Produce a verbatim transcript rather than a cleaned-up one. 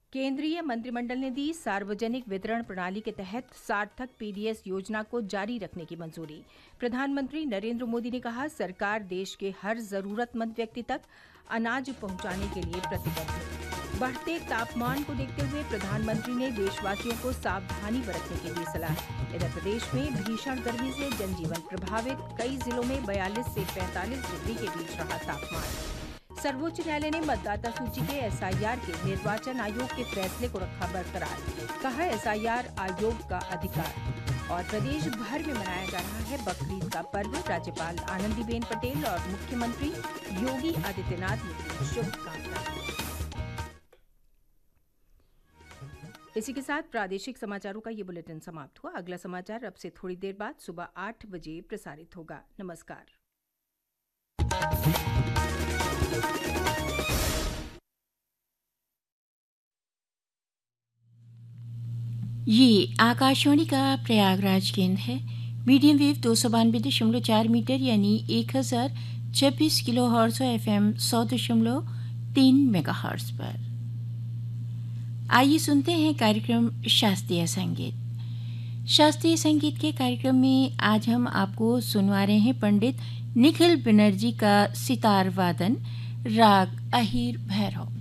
केंद्रीय मंत्रिमंडल ने दी सार्वजनिक वितरण प्रणाली के तहत सार्थक पीडीएस योजना को जारी रखने की मंजूरी। प्रधानमंत्री नरेंद्र मोदी ने कहा, सरकार देश के हर जरूरतमंद व्यक्ति तक अनाज पहुंचाने के लिए प्रतिबद्ध है। बढ़ते तापमान को देखते हुए प्रधानमंत्री ने देशवासियों को सावधानी बरतने की दी सलाह। इधर प्रदेश में भीषण गर्मी से जनजीवन प्रभावित, कई जिलों में बयालीस से पैंतालीस डिग्री के बीच रहा तापमान। सर्वोच्च न्यायालय ने मतदाता सूची के एसआईआर के निर्वाचन आयोग के फैसले को रखा बरकरार। कहा, एसआईआर आयोग का अधिकार। और प्रदेश भर में मनाया जा रहा है बकरीद का पर्व। राज्यपाल आनंदीबेन पटेल और मुख्यमंत्री योगी आदित्यनाथ ने दी शुभकामनाएं। इसी के साथ प्रादेशिक समाचारों का ये बुलेटिन समाप्त हुआ। अगला समाचार अब से थोड़ी देर बाद सुबह आठ बजे प्रसारित होगा। नमस्कार। ये आकाशवाणी का प्रयागराज केंद्र है। मीडियम वेव दो सौ बानवे दशमलव चार मीटर यानी एक हजार छब्बीस किलो हर्ट्ज और एफ एम सौ दशमलव तीन मेगा हर्ट्ज पर। आइए सुनते हैं कार्यक्रम शास्त्रीय संगीत। शास्त्रीय संगीत के कार्यक्रम में आज हम आपको सुनवा रहे हैं पंडित निखिल बनर्जी का सितार वादन, राग अहीर भैरव।